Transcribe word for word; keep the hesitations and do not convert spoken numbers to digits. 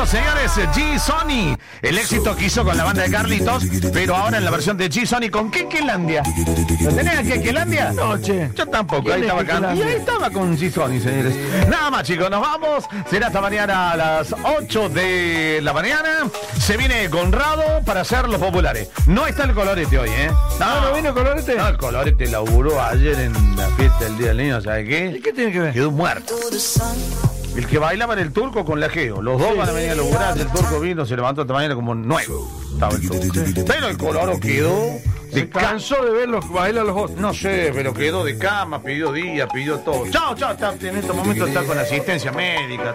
señores, G-Sony. El éxito que hizo con la banda de Carlitos, pero ahora en la versión de G-Sony con Kekelandia. ¿Lo tenés aquí, Kekelandia? No, che. Yo tampoco, ahí estaba, can... y ahí estaba con G-Sony, señores. Nada más, chicos, nos vamos. Será esta mañana a las ocho de la mañana. Se viene Conrado para hacer los populares. No está el colorete hoy, ¿eh? No, no vino el colorete. No, el colorete laburó ayer en la fiesta del Día del Niño, ¿sabes qué? ¿Y qué tiene que ver? Quedó muerto. El que bailaba en el turco con la Geo. Los dos sí, van a venir a laburar. El turco vino, se levantó esta mañana como nuevo. Estaba el turco. Sí. Pero el coloro quedó. Se cansó de verlos bailar los otros. No sé, pero quedó de cama, pidió día, pidió todo. Chao, chao. Está, en estos momentos está con asistencia médica.